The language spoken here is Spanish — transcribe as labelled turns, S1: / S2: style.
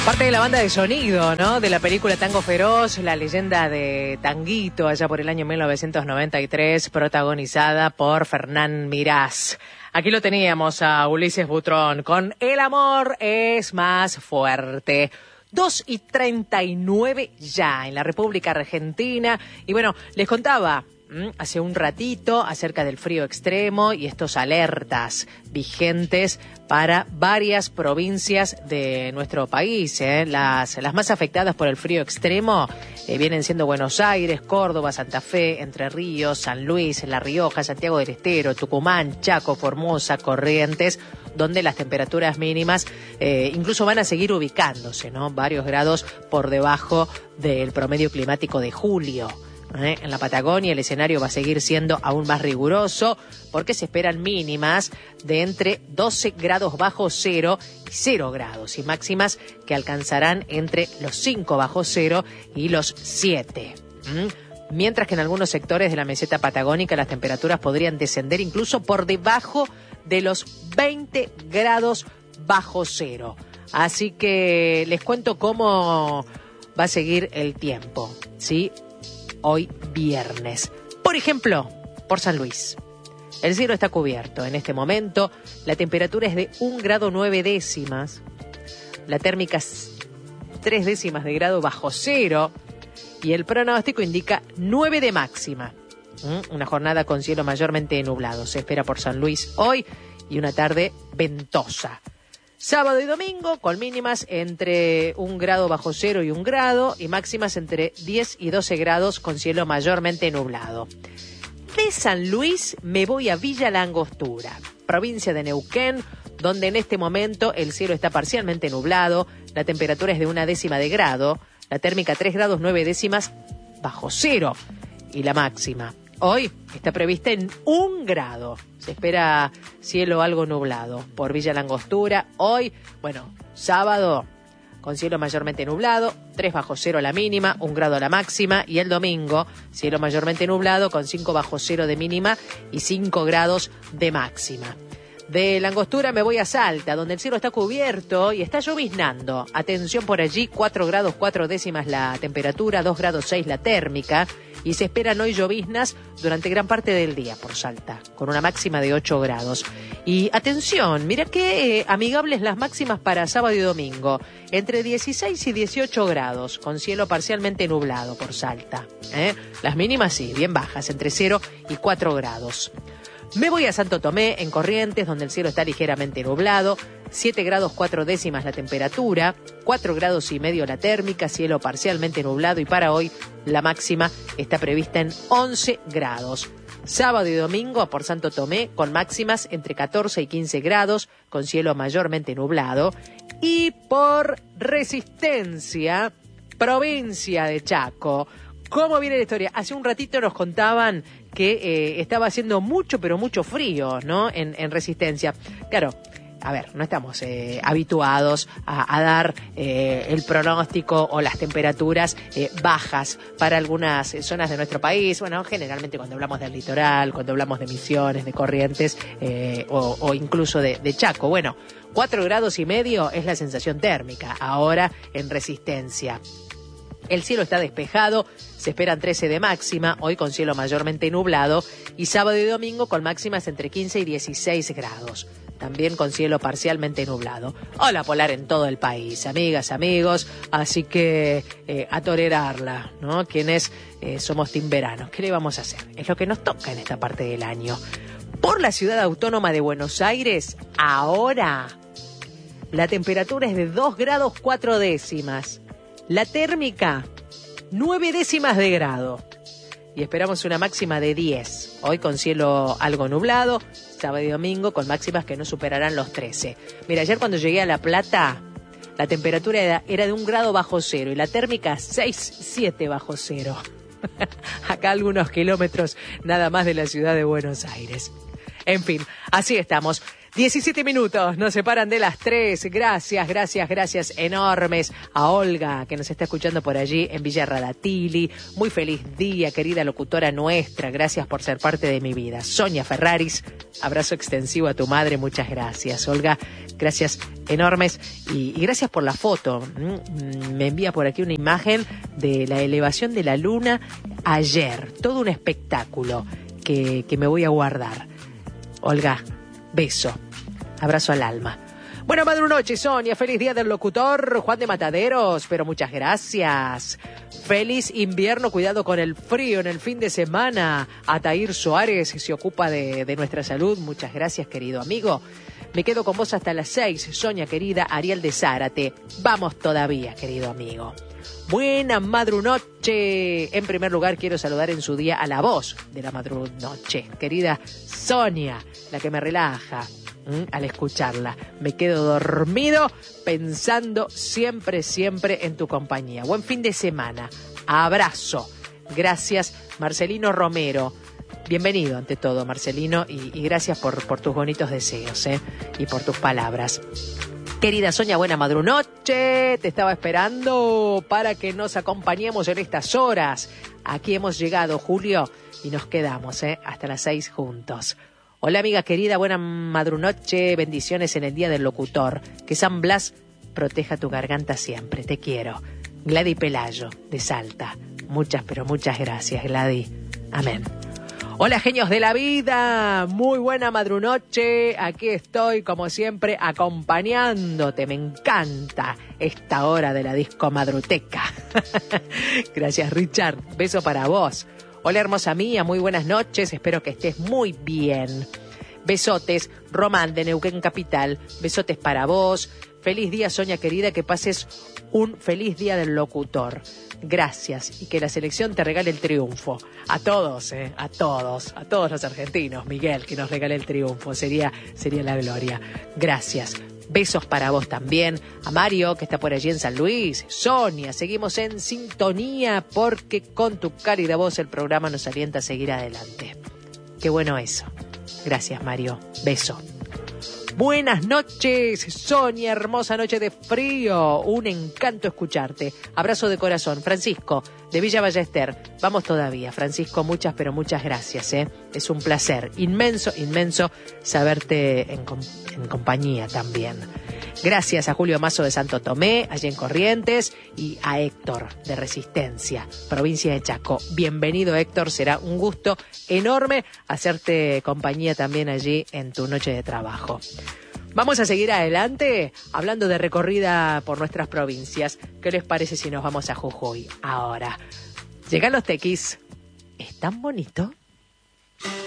S1: Parte de la banda de sonido, ¿no? De la película Tango Feroz, la leyenda de Tanguito, allá por el año 1993, protagonizada por Fernán Mirás. Aquí lo teníamos a Ulises Butrón con El amor es más fuerte. 2:39 ya en la República Argentina. Y bueno, les contaba hace un ratito acerca del frío extremo y estos alertas vigentes para varias provincias de nuestro país. Las más afectadas por el frío extremo vienen siendo Buenos Aires, Córdoba, Santa Fe, Entre Ríos, San Luis, La Rioja, Santiago del Estero, Tucumán, Chaco, Formosa, Corrientes, donde las temperaturas mínimas incluso van a seguir ubicándose, ¿no? Varios grados por debajo del promedio climático de julio. En la Patagonia el escenario va a seguir siendo aún más riguroso porque se esperan mínimas de entre 12 grados bajo cero y 0 grados y máximas que alcanzarán entre los 5 bajo cero y los 7. Mientras que en algunos sectores de la meseta patagónica las temperaturas podrían descender incluso por debajo de los 20 grados bajo cero. Así que les cuento cómo va a seguir el tiempo, ¿sí? Hoy viernes. Por ejemplo, por San Luis. El cielo está cubierto en este momento. La temperatura es de 1 grado 9 décimas. La térmica es 3 décimas de grado bajo cero. Y el pronóstico indica 9 de máxima. Una jornada con cielo mayormente nublado. Se espera por San Luis hoy y una tarde ventosa. Sábado y domingo con mínimas entre 1 grado bajo cero y 1 grado y máximas entre 10 y 12 grados con cielo mayormente nublado. De San Luis me voy a Villa La Angostura, provincia de Neuquén, donde en este momento el cielo está parcialmente nublado, la temperatura es de 1 décima de grado, la térmica 3 grados 9 décimas bajo cero y la máxima hoy está prevista en 1 grado. Se espera cielo algo nublado por Villa La Angostura. Hoy, sábado, con cielo mayormente nublado, 3 bajo cero la mínima, 1 grado la máxima. Y el domingo, cielo mayormente nublado, con 5 bajo cero de mínima y 5 grados de máxima. De La Angostura me voy a Salta, donde el cielo está cubierto y está lloviznando. Atención por allí, 4 grados 4 décimas la temperatura, 2 grados 6 la térmica. Y se esperan hoy lloviznas durante gran parte del día por Salta, con una máxima de 8 grados. Y atención, mira qué amigables las máximas para sábado y domingo. Entre 16 y 18 grados, con cielo parcialmente nublado por Salta. Las mínimas sí, bien bajas, entre 0 y 4 grados. Me voy a Santo Tomé, en Corrientes, donde el cielo está ligeramente nublado, 7 grados 4 décimas la temperatura, 4 grados y medio la térmica, cielo parcialmente nublado y para hoy la máxima está prevista en 11 grados. Sábado y domingo por Santo Tomé con máximas entre 14 y 15 grados, con cielo mayormente nublado. Y por Resistencia, provincia de Chaco. ¿Cómo viene la historia? Hace un ratito nos contaban que estaba haciendo mucho, pero mucho frío, ¿no? En Resistencia. Claro, a ver, no estamos habituados a dar el pronóstico o las temperaturas bajas para algunas zonas de nuestro país. Bueno, generalmente cuando hablamos del litoral, cuando hablamos de Misiones, de Corrientes o incluso de Chaco. Bueno, 4 grados y medio es la sensación térmica ahora en Resistencia. El cielo está despejado, se esperan 13 de máxima, hoy con cielo mayormente nublado, y sábado y domingo con máximas entre 15 y 16 grados, también con cielo parcialmente nublado. Ola polar en todo el país, amigas, amigos, así que a tolerarla, ¿no? Quienes somos team verano, ¿qué le vamos a hacer? Es lo que nos toca en esta parte del año. Por la ciudad autónoma de Buenos Aires, ahora la temperatura es de 2 grados 4 décimas. La térmica, 9 décimas de grado. Y esperamos una máxima de 10. Hoy con cielo algo nublado, sábado y domingo con máximas que no superarán los 13. Mira, ayer cuando llegué a La Plata, la temperatura era de 1 grado bajo cero y la térmica 6,7 bajo cero. Acá algunos kilómetros nada más de la ciudad de Buenos Aires. En fin, así estamos. 17 minutos nos separan de las 3. Gracias enormes a Olga, que nos está escuchando por allí en Villa Radatili. Muy feliz día, querida locutora nuestra. Gracias por ser parte de mi vida. Sonia Ferraris, abrazo extensivo a tu madre. Muchas gracias, Olga. Gracias enormes y gracias por la foto. Me envía por aquí una imagen de la elevación de la luna ayer. Todo un espectáculo que me voy a guardar. Olga, beso. Abrazo al alma. Bueno, madrunoche, Sonia. Feliz día del locutor Juan de Mataderos, pero muchas gracias. Feliz invierno, cuidado con el frío en el fin de semana. Atair Suárez se ocupa de nuestra salud. Muchas gracias, querido amigo. Me quedo con vos hasta las 6, Sonia querida. Ariel de Zárate. Vamos todavía, querido amigo. Buena madrunoche. En primer lugar, quiero saludar en su día a la voz de la madrunoche, querida Sonia, la que me relaja al escucharla. Me quedo dormido pensando siempre en tu compañía. Buen fin de semana. Abrazo. Gracias, Marcelino Romero. Bienvenido ante todo, Marcelino, y gracias por tus bonitos deseos, y por tus palabras. Querida Sonia, buena madrunoche. Te estaba esperando para que nos acompañemos en estas horas. Aquí hemos llegado, Julio, y nos quedamos hasta las 6 juntos. Hola, amiga querida, buena madrunoche. Bendiciones en el Día del Locutor. Que San Blas proteja tu garganta siempre. Te quiero. Gladys Pelayo, de Salta. Muchas, pero muchas gracias, Gladys. Amén. Hola, genios de la vida, muy buena madrunoche, aquí estoy como siempre acompañándote, me encanta esta hora de la disco madruteca. Gracias, Richard, beso para vos. Hola, hermosa mía, muy buenas noches, espero que estés muy bien. Besotes, Román de Neuquén Capital, besotes para vos. Feliz día, Sonia querida, que pases un feliz día del locutor. Gracias y que la selección te regale el triunfo. A todos, a todos los argentinos, Miguel, que nos regale el triunfo. Sería la gloria. Gracias. Besos para vos también. A Mario, que está por allí en San Luis. Sonia, seguimos en sintonía porque con tu cálida voz el programa nos alienta a seguir adelante. Qué bueno eso. Gracias, Mario. Beso. Buenas noches, Sonia, hermosa noche de frío. Un encanto escucharte. Abrazo de corazón. Francisco, de Villa Ballester. Vamos todavía, Francisco, muchas, pero muchas gracias. Es un placer inmenso saberte en compañía también. Gracias a Julio Mazo de Santo Tomé, allí en Corrientes, y a Héctor de Resistencia, provincia de Chaco. Bienvenido, Héctor, será un gusto enorme hacerte compañía también allí en tu noche de trabajo. Vamos a seguir adelante hablando de recorrida por nuestras provincias. ¿Qué les parece si nos vamos a Jujuy ahora? Llegan los tequis. ¿Es tan bonito?